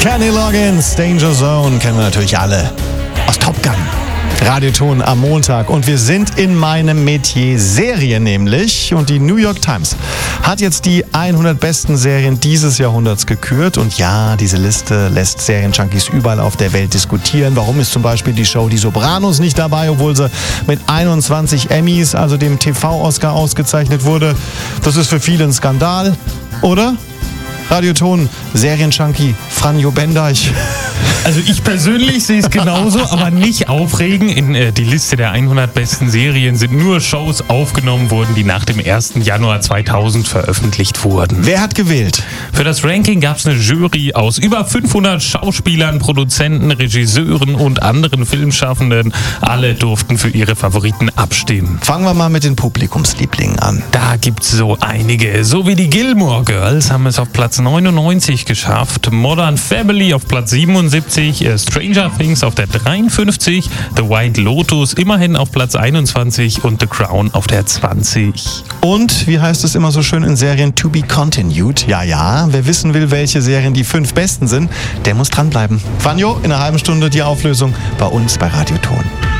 Kenny Loggins, Danger Zone, kennen wir natürlich alle aus Top Gun. Radioton am Montag und wir sind in meinem Metier Serie nämlich und die New York Times hat jetzt die 100 besten Serien dieses Jahrhunderts gekürt und ja, diese Liste lässt Serienjunkies überall auf der Welt diskutieren. Warum ist zum Beispiel die Show Die Sopranos nicht dabei, obwohl sie mit 21 Emmys, also dem TV-Oscar, ausgezeichnet wurde? Das ist für viele ein Skandal, oder? Radioton, Serienjunkie, Franjo Bendeich. Also ich persönlich sehe es genauso, aber nicht aufregen. In die Liste der 100 besten Serien sind nur Shows aufgenommen worden, die nach dem 1. Januar 2000 veröffentlicht wurden. Wer hat gewählt? Für das Ranking gab es eine Jury aus über 500 Schauspielern, Produzenten, Regisseuren und anderen Filmschaffenden. Alle durften für ihre Favoriten abstimmen. Fangen wir mal mit den Publikumslieblingen an. Da gibt's so einige. So wie die Gilmore Girls haben es auf Platz 99 geschafft, Modern Family auf Platz 77, Stranger Things auf der 53, The White Lotus immerhin auf Platz 21 und The Crown auf der 20. Und, wie heißt es immer so schön in Serien, to be continued. Ja, wer wissen will, welche Serien die 5 besten sind, der muss dranbleiben. Franjo, in einer halben Stunde die Auflösung bei uns bei Radioton.